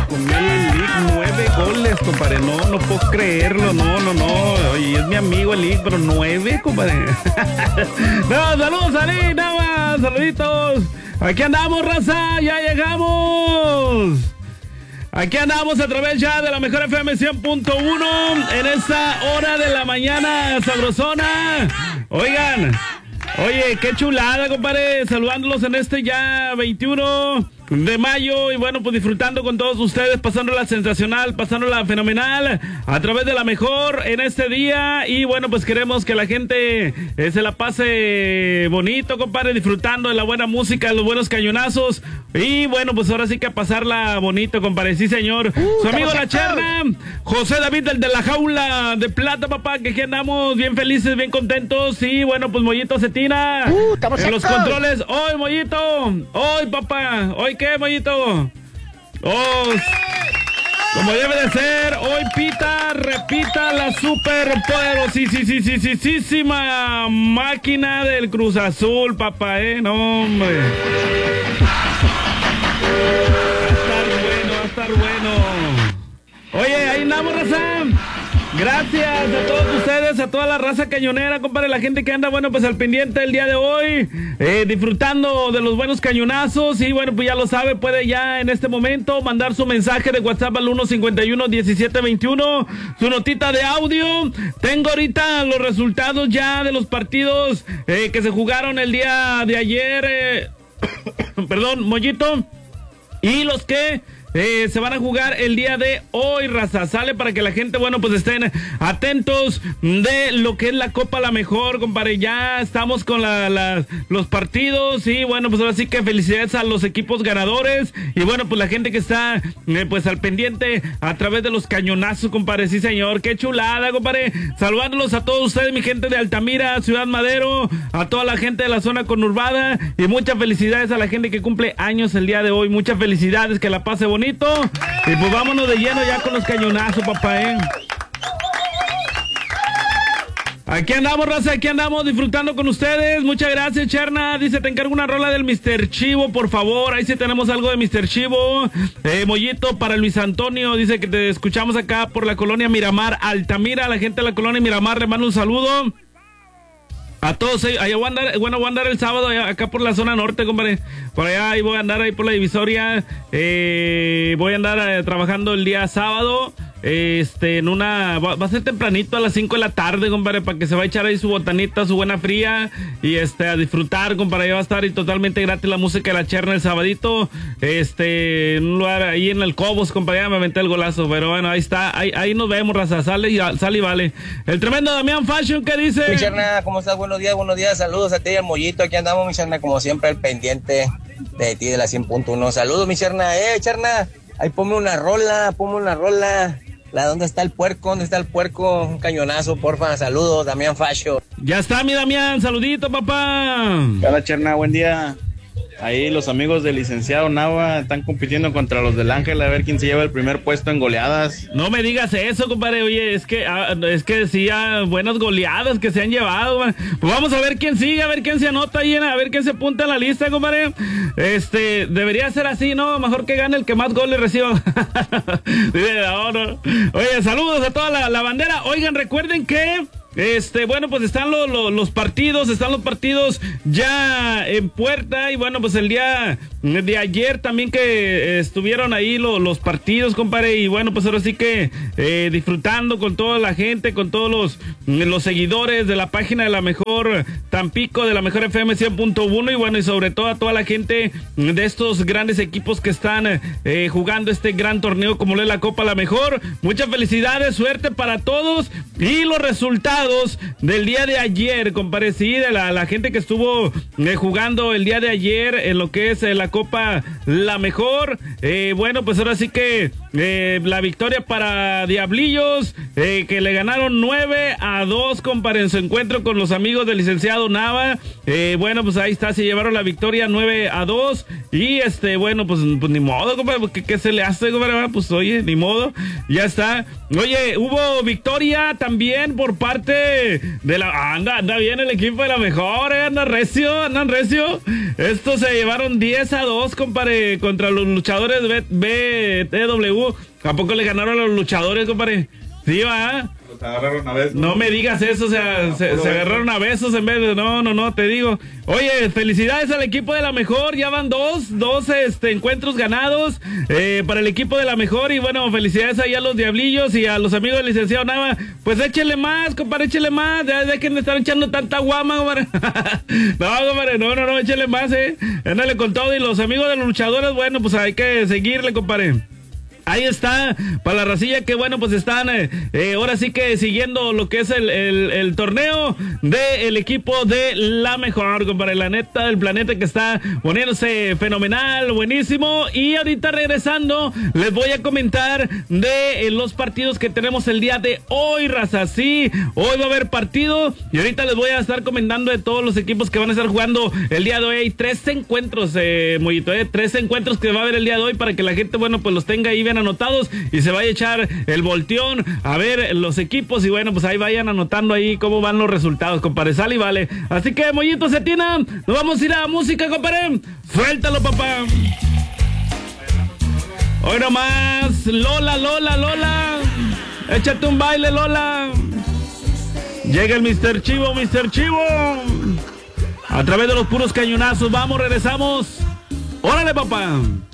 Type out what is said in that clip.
comió el Lick 9 goles, compadre. No puedo creerlo. No. Oye, es mi amigo el Lick, pero 9, compadre. No, saludos a Lick, nada más. Saluditos. Aquí andamos, raza. Ya llegamos. Aquí andamos a través ya de la mejor FM 100.1 en esta hora de la mañana sabrosona. Oigan, oye, qué chulada, compadre, saludándolos en este ya 21 de mayo y bueno, pues disfrutando con todos ustedes, pasándola sensacional, pasándola fenomenal a través de la mejor en este día y bueno, pues queremos que la gente se la pase bonito, compadre, disfrutando de la buena música, de los buenos cañonazos y bueno, pues ahora sí que a pasarla bonito, compadre, sí señor. Su amigo La Cherna, José David, el de la jaula de plata, papá, que aquí andamos bien felices, bien contentos y bueno, pues Mollito Cetina en los controles. Hoy, Mollito, hoy, papá, hoy ¿qué, Mollito? Oh, como debe de ser, hoy repita la super poderosísima máquina del Cruz Azul, papá, no, hombre. Va a estar bueno. Oye, ahí andamos, raza. Gracias a todos ustedes, a toda la raza cañonera, compadre, la gente que anda, bueno, pues al pendiente el día de hoy, disfrutando de los buenos cañonazos y bueno, pues ya lo sabe, puede ya en este momento mandar su mensaje de WhatsApp al 151-1721, su notita de audio. Tengo ahorita los resultados ya de los partidos que se jugaron el día de ayer, perdón, Mollito, y los que se van a jugar el día de hoy, raza. Sale para que la gente, bueno, pues estén atentos de lo que es la Copa La Mejor, compadre. Ya estamos con los partidos y bueno, pues ahora sí que felicidades a los equipos ganadores y bueno, pues la gente que está pues al pendiente a través de los cañonazos, compadre. Sí, señor, qué chulada, compadre. Saludándolos a todos ustedes, mi gente de Altamira, Ciudad Madero, a toda la gente de la zona conurbada y muchas felicidades a la gente que cumple años el día de hoy. Muchas felicidades, que la pase bonito. Y pues vámonos de lleno ya con los cañonazos, papá, Aquí andamos, raza, aquí andamos disfrutando con ustedes. Muchas gracias, Cherna. Dice, te encargo una rola del Mr. Chivo, por favor. Ahí sí tenemos algo de Mr. Chivo. Mollito para Luis Antonio. Dice que te escuchamos acá por la colonia Miramar, Altamira. A la gente de la colonia Miramar le mando un saludo. A todos ellos, allá voy a andar el sábado acá por la zona norte, compadre. Por allá ahí voy a andar ahí por la divisoria. Voy a andar trabajando el día sábado. Va a ser tempranito a las 5 de la tarde, compadre, para que se va a echar ahí su botanita, su buena fría y a disfrutar, compadre. Ahí va a estar y totalmente gratis la música de La Cherna el sabadito. En un lugar ahí en el Cobos, compadre, ya me aventé el golazo, pero bueno, ahí está, ahí nos vemos, raza, sale y vale. El tremendo Damián Fashion, ¿qué dice? Mi Cherna, ¿cómo estás? Buenos días, saludos a ti y al Mollito, aquí andamos, mi Cherna, como siempre, al pendiente de ti de la 100.1. Saludos, mi Cherna, Cherna, ahí ponme una rola. ¿Dónde está el puerco? Un cañonazo, porfa. Saludos, Damián Fasho. Ya está, mi Damián. Saludito, papá. Hola, Cherna, buen día. Ahí los amigos del licenciado Nava están compitiendo contra los del Ángel a ver quién se lleva el primer puesto en goleadas. No me digas eso, compadre. Oye, es que sí, buenas goleadas que se han llevado, man. Pues vamos a ver quién sigue, a ver quién se anota ahí, a ver quién se apunta en la lista, compadre. Debería ser así, ¿no? Mejor que gane el que más goles reciba. No. Oye, saludos a toda la bandera. Oigan, recuerden que bueno, pues están los partidos ya en puerta y bueno, pues el día de ayer también que estuvieron ahí los partidos, compadre, y bueno, pues ahora sí que disfrutando con toda la gente, con todos los seguidores de la página de la mejor Tampico, de la mejor FM 100.1 y bueno, y sobre todo a toda la gente de estos grandes equipos que están jugando este gran torneo como lo es la Copa La Mejor. Muchas felicidades, suerte para todos y los resultados del día de ayer, compadre, sí, de la gente que estuvo jugando el día de ayer en lo que es la Copa La Mejor. Bueno, pues ahora sí que la victoria para Diablillos, que le ganaron 9-2, compadre, en su encuentro con los amigos del licenciado Nava. Bueno, pues ahí está, se llevaron la victoria 9-2 y bueno, pues ni modo, compadre, ¿qué se le hace, compadre? Pues oye, ni modo, ya está. Oye, hubo victoria también por parte de la... Anda bien el equipo de la mejor, andan recio. Estos se llevaron 10-2, 3-2, compadre, contra los luchadores BTW. ¿A poco le ganaron a los luchadores, compadre? Sí, va. Los agarraron a besos. No me digas eso, o sea, se agarraron a besos en vez de... No, te digo. Oye, felicidades al equipo de La Mejor, ya van dos encuentros ganados para el equipo de La Mejor, y bueno, felicidades ahí a los Diablillos y a los amigos del licenciado Nava. Pues échele más, compadre, échele más, ya dejen de estar echando tanta guama, compadre. No, compadre, no, échele más, ándale con todo, y los amigos de los luchadores, bueno, pues hay que seguirle, compadre. Ahí está, para la racilla que bueno, pues están ahora sí que siguiendo lo que es el torneo del equipo de La Mejor, compadre. La neta, el planeta que está poniéndose fenomenal, buenísimo. Y ahorita regresando, les voy a comentar de los partidos que tenemos el día de hoy, raza. Sí, hoy va a haber partido y ahorita les voy a estar comentando de todos los equipos que van a estar jugando el día de hoy. Hay 3 encuentros, Mollito, 3 encuentros que va a haber el día de hoy para que la gente, bueno, pues los tenga ahí bien anotados y se vaya a echar el volteón a ver los equipos, y bueno, pues ahí vayan anotando ahí cómo van los resultados, compadre. Sale y vale. Así que, Mollito Cetina, nos vamos a ir a música, compadre. Suéltalo, papá. Hoy nomás, Lola. Échate un baile, Lola. Llega el Mr. Chivo. A través de los puros cañonazos. Vamos, regresamos. Órale, papá.